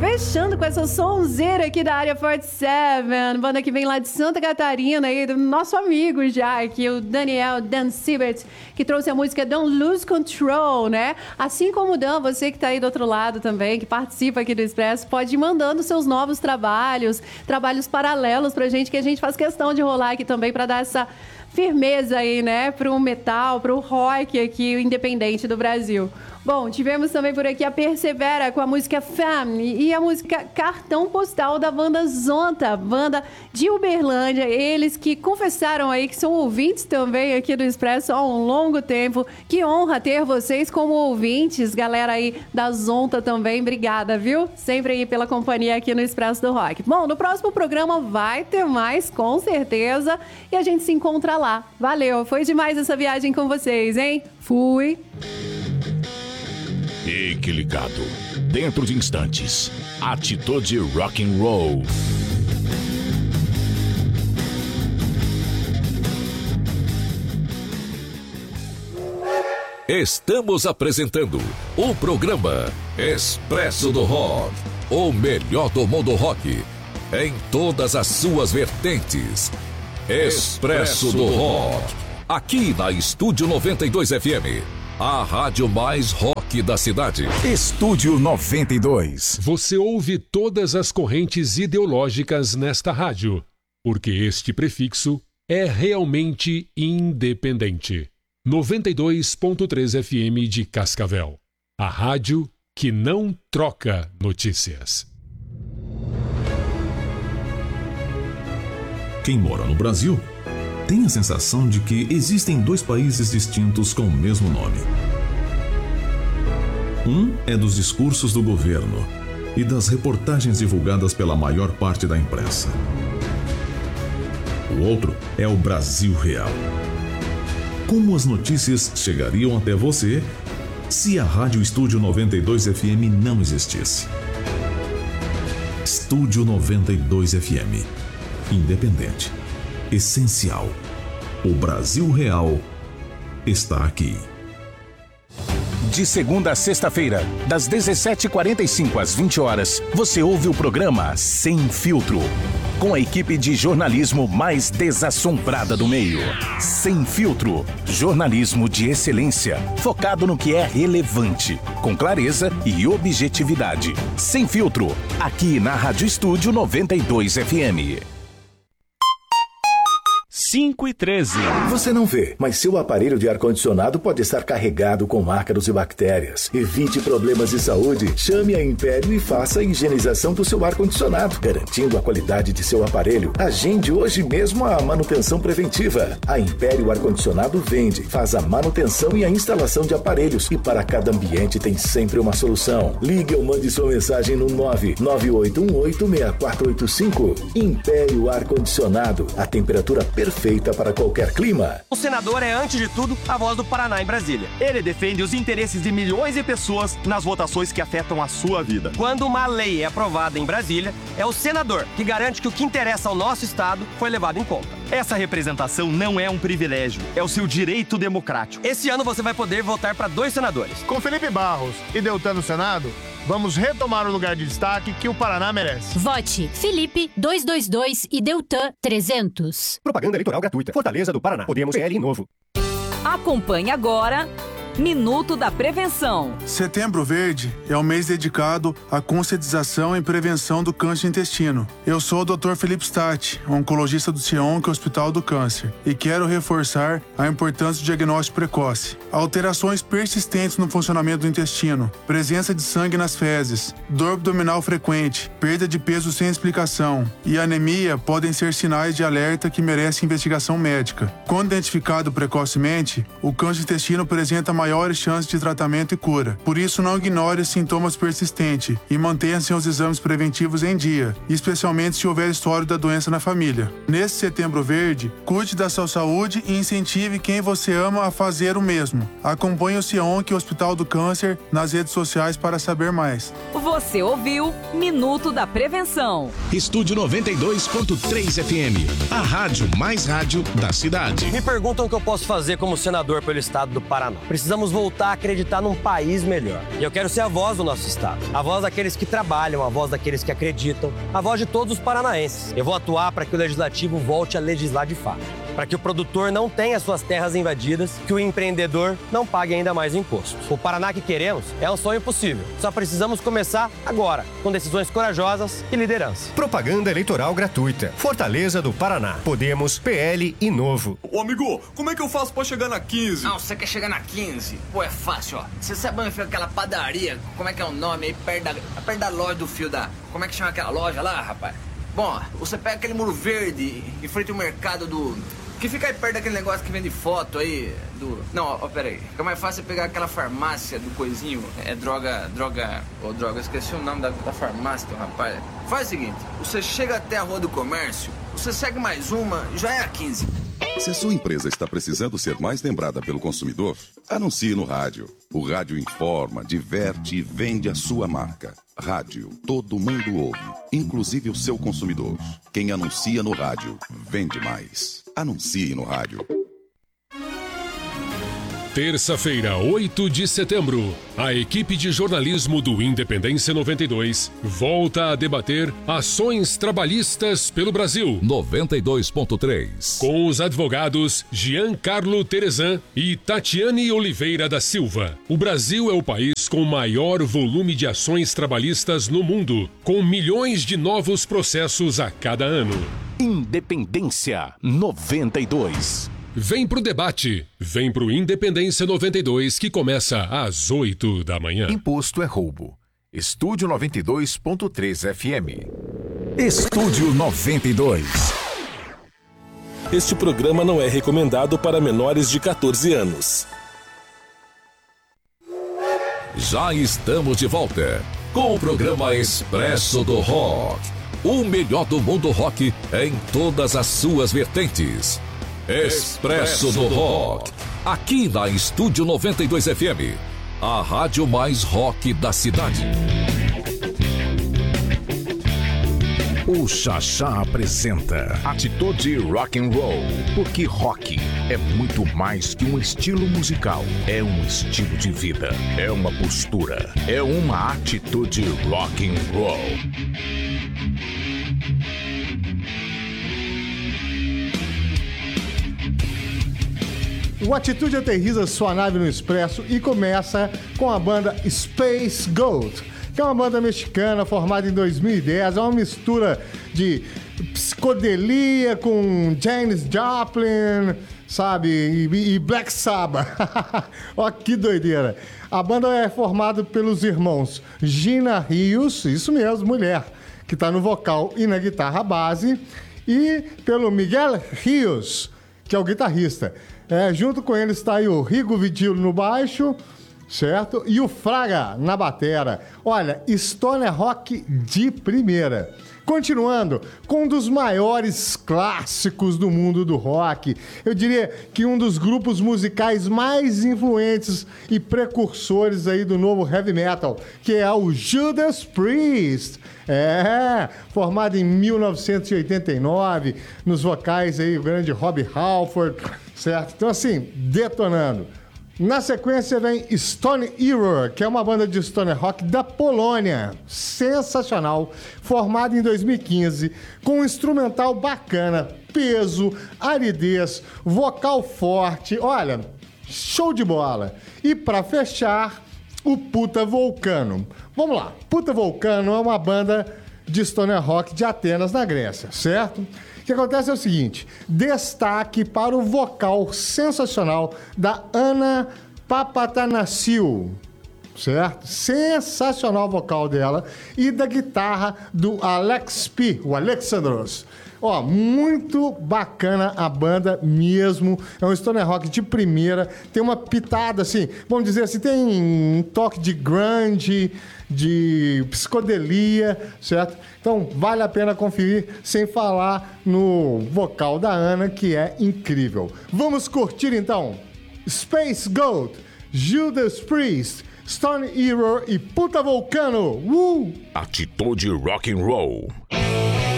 Fechando com essa sonzeira aqui da Área 47, banda que vem lá de Santa Catarina, aí, do nosso amigo já aqui, o Daniel Dan Siebert, que trouxe a música Don't Lose Control, né? Assim como o Dan, você que tá aí do outro lado também, que participa aqui do Expresso, pode ir mandando seus novos trabalhos paralelos pra gente, que a gente faz questão de rolar aqui também pra dar essa firmeza aí, né, pro metal, pro rock aqui, o independente do Brasil. Bom, tivemos também por aqui a Persevera com a música Family e a música Cartão Postal da banda Zonta, banda de Uberlândia. Eles que confessaram aí que são ouvintes também aqui do Expresso há um longo tempo. Que honra ter vocês como ouvintes, galera aí da Zonta também. Obrigada, viu? Sempre aí pela companhia aqui no Expresso do Rock. Bom, no próximo programa vai ter mais, com certeza, e a gente se encontra lá. Valeu, foi demais essa viagem com vocês, hein? Fui! Fique ligado. Dentro de instantes, Atitude Rock and Roll. Estamos apresentando o programa Expresso do Rock. O melhor do mundo rock, em todas as suas vertentes. Expresso do Rock. Aqui na Estúdio 92 FM. A rádio mais rock da cidade. Estúdio 92. Você ouve todas as correntes ideológicas nesta rádio, porque este prefixo é realmente independente. 92.3 FM de Cascavel. A rádio que não troca notícias. Quem mora no Brasil tem a sensação de que existem dois países distintos com o mesmo nome. Um é dos discursos do governo e das reportagens divulgadas pela maior parte da imprensa. O outro é o Brasil real. Como as notícias chegariam até você se a Rádio Estúdio 92 FM não existisse? Estúdio 92 FM. Independente. Essencial. O Brasil real está aqui. De segunda a sexta-feira, das 17h45 às 20 horas, você ouve o programa Sem Filtro, com a equipe de jornalismo mais desassombrada do meio. Sem Filtro, jornalismo de excelência, focado no que é relevante, com clareza e objetividade. Sem Filtro, aqui na Rádio Estúdio 92 FM. 5h13. Você não vê, mas seu aparelho de ar-condicionado pode estar carregado com ácaros e bactérias. Evite problemas de saúde. Chame a Império e faça a higienização do seu ar-condicionado, garantindo a qualidade de seu aparelho. Agende hoje mesmo a manutenção preventiva. A Império Ar-Condicionado vende, faz a manutenção e a instalação de aparelhos. E para cada ambiente tem sempre uma solução. Ligue ou mande sua mensagem no 998186485. Império Ar-Condicionado. A temperatura perfeita para qualquer clima. O senador é, antes de tudo, a voz do Paraná em Brasília. Ele defende os interesses de milhões de pessoas nas votações que afetam a sua vida. Quando uma lei é aprovada em Brasília, é o senador que garante que o que interessa ao nosso estado foi levado em conta. Essa representação não é um privilégio, é o seu direito democrático. Esse ano você vai poder votar para 2 senadores. Com Felipe Barros e Deltan no Senado, vamos retomar o lugar de destaque que o Paraná merece. Vote Felipe 222 e Deltan 300. Propaganda eleitoral gratuita. Fortaleza do Paraná. Podemos PL Novo. Acompanhe agora Minuto da Prevenção. Setembro Verde é o mês dedicado à conscientização e prevenção do câncer de intestino. Eu sou o Dr. Felipe Statti, oncologista do CIONC Hospital do Câncer, e quero reforçar a importância do diagnóstico precoce. Alterações persistentes no funcionamento do intestino, presença de sangue nas fezes, dor abdominal frequente, perda de peso sem explicação e anemia podem ser sinais de alerta que merecem investigação médica. Quando identificado precocemente, o câncer de intestino apresenta maiores chances de tratamento e cura. Por isso, não ignore os sintomas persistentes e mantenha seus exames preventivos em dia, especialmente se houver histórico da doença na família. Nesse Setembro Verde, cuide da sua saúde e incentive quem você ama a fazer o mesmo. Acompanhe o CIONC Hospital do Câncer nas redes sociais para saber mais. Você ouviu Minuto da Prevenção. Estúdio 92.3 FM, a rádio mais rádio da cidade. Me perguntam o que eu posso fazer como senador pelo estado do Paraná. Precisamos precisamos voltar a acreditar num país melhor. E eu quero ser a voz do nosso estado. A voz daqueles que trabalham, a voz daqueles que acreditam, a voz de todos os paranaenses. Eu vou atuar para que o Legislativo volte a legislar de fato. Para que o produtor não tenha suas terras invadidas, que o empreendedor não pague ainda mais imposto. O Paraná que queremos é um sonho possível. Só precisamos começar agora, com decisões corajosas e liderança. Propaganda eleitoral gratuita. Fortaleza do Paraná. Podemos, PL e Novo. Ô amigo, como é que eu faço pra chegar na 15? Não, você quer chegar na 15? Pô, é fácil, ó. Você sabe onde fica aquela padaria? Como é que é o nome aí? Perto da loja do fio da... Como é que chama aquela loja lá, rapaz? Bom, você pega aquele muro verde em frente ao mercado do... Que fica aí perto daquele negócio que vende foto aí do... Não, ó, peraí. Fica mais fácil pegar aquela farmácia do coisinho. É droga... Esqueci o nome da farmácia, rapaz. Faz o seguinte, você chega até a Rua do Comércio, você segue mais uma, já é a 15. Se a sua empresa está precisando ser mais lembrada pelo consumidor, anuncie no rádio. O rádio informa, diverte e vende a sua marca. Rádio, todo mundo ouve, inclusive o seu consumidor. Quem anuncia no rádio, vende mais. Anuncie no rádio. Terça-feira, 8 de setembro, a equipe de jornalismo do Independência 92 volta a debater ações trabalhistas pelo Brasil. 92.3. Com os advogados Giancarlo Terezan e Tatiane Oliveira da Silva. O Brasil é o país com maior volume de ações trabalhistas no mundo, com milhões de novos processos a cada ano. Independência 92. Vem pro debate, vem pro Independência 92 que começa às 8 da manhã. Imposto é roubo. Estúdio 92.3 FM. Estúdio 92. Este programa não é recomendado para menores de 14 anos. Já estamos de volta com o programa Expresso do Rock. O melhor do mundo rock em todas as suas vertentes. Expresso do Rock. Aqui na Estúdio 92 FM. A rádio mais rock da cidade. O Xaxá apresenta Atitude Rock and Roll, porque rock é muito mais que um estilo musical, é um estilo de vida, é uma postura, é uma atitude rock and roll. O Atitude aterriza sua nave no Expresso e começa com a banda Space Goat, que é uma banda mexicana formada em 2010. É uma mistura de psicodelia com Janis Joplin, sabe? E Black Sabbath. Ó, que doideira. A banda é formada pelos irmãos Gina Rios, isso mesmo, mulher, que tá no vocal e na guitarra base, e pelo Miguel Rios, que é o guitarrista. Junto com ele está aí o Rigo Vidilo no baixo, certo? E o Fraga na batera. Olha, stoner rock de primeira. Continuando com um dos maiores clássicos do mundo do rock. Eu diria que um dos grupos musicais mais influentes e precursores aí do novo heavy metal, que é o Judas Priest. Formado em 1989, nos vocais aí o grande Rob Halford, certo? Então assim, detonando. Na sequência vem Stone Error, que é uma banda de stoner rock da Polônia, sensacional, formada em 2015, com um instrumental bacana, peso, aridez, vocal forte, olha, show de bola. E para fechar, o Puta Vulcano. Vamos lá, Puta Vulcano é uma banda de stoner rock de Atenas, na Grécia, certo? O que acontece é o seguinte, destaque para o vocal sensacional da Ana Papatanassiou, certo? Sensacional o vocal dela, e da guitarra do Alex P, o Alexandros. Ó, muito bacana a banda mesmo, é um stoner rock de primeira, tem uma pitada assim, vamos dizer assim, tem um toque de grunge, de psicodelia, certo? Então vale a pena conferir, sem falar no vocal da Ana, que é incrível. Vamos curtir então Space Goat, Judas Priest, Stone Error e Puta Vulcano. Atitude Rock and Roll.